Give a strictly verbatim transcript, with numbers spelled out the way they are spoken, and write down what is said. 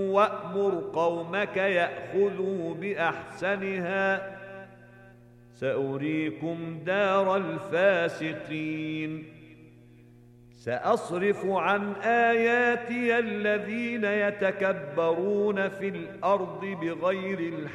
وأمر قومك يأخذوا بأحسنها سأريكم دار الفاسقين سأصرف عن آياتي الذين يتكبرون في الأرض بغير الحق